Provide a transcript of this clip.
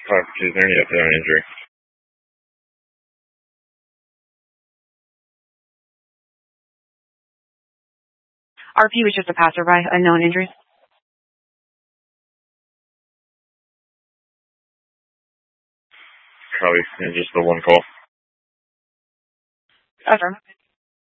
Is there any update on injury? RP was just a passerby, unknown injuries. Probably just the one call. Affirm.